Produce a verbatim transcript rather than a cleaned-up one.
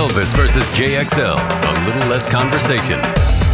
Elvis versus J X L. A little less conversation,